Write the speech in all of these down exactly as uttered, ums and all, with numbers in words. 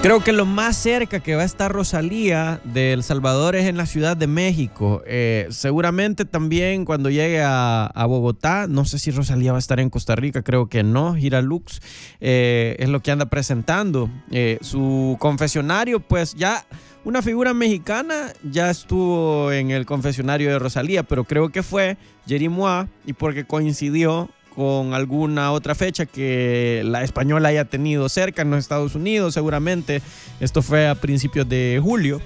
Creo que lo más cerca que va a estar Rosalía de El Salvador es en la Ciudad de México. Eh, seguramente también cuando llegue a, a Bogotá, no sé si Rosalía va a estar en Costa Rica, creo que no. Gira Lux eh, es lo que anda presentando. Eh, su confesionario, pues ya una figura mexicana ya estuvo en el confesionario de Rosalía, pero creo que fue Yeri Mua, y porque coincidió con alguna otra fecha que la española haya tenido cerca en los Estados Unidos, seguramente. Esto fue a principios de julio.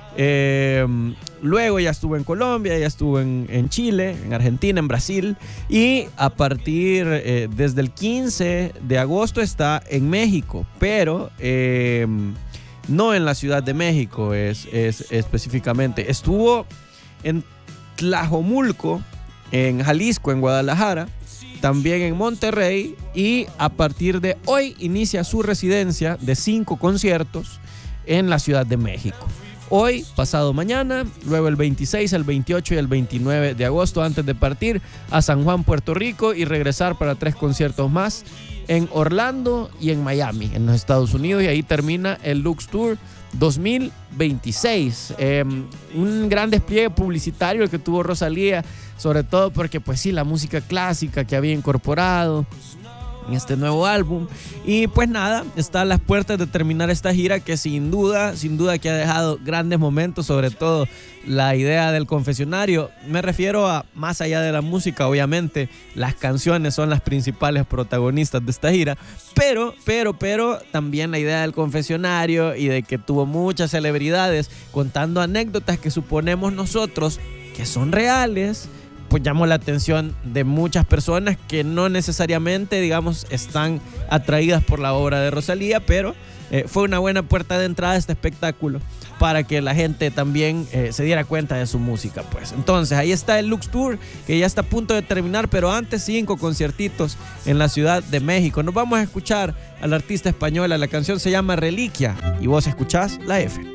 Eh, luego ya estuvo en Colombia, ya estuvo en, en Chile, en Argentina, en Brasil, y a partir eh, desde el quince de agosto está en México, pero eh, no en la Ciudad de México es, es específicamente. Estuvo en Tlajomulco, en Jalisco, en Guadalajara, también en Monterrey, y a partir de hoy inicia su residencia de cinco conciertos en la Ciudad de México. Hoy, pasado mañana, luego el veintiséis, el veintiocho y el veintinueve de agosto, antes de partir a San Juan, Puerto Rico, y regresar para tres conciertos más en Orlando y en Miami, en los Estados Unidos, y ahí termina el Lux Tour dos mil veintiséis. Eh, un gran despliegue publicitario el que tuvo Rosalía, sobre todo porque pues sí, la música clásica que había incorporado en este nuevo álbum. Y pues nada, está a las puertas de terminar esta gira que sin duda, sin duda que ha dejado grandes momentos, sobre todo la idea del confesionario. Me refiero a más allá de la música, obviamente las canciones son las principales protagonistas de esta gira, pero, pero, pero también la idea del confesionario y de que tuvo muchas celebridades contando anécdotas que suponemos nosotros que son reales, pues llamó la atención de muchas personas que no necesariamente, digamos, están atraídas por la obra de Rosalía, pero eh, fue una buena puerta de entrada a este espectáculo para que la gente también eh, se diera cuenta de su música, pues. Entonces, ahí está el Lux Tour, que ya está a punto de terminar, pero antes cinco conciertitos en la Ciudad de México. Nos vamos a escuchar al artista española, la canción se llama Reliquia, y vos escuchás la F.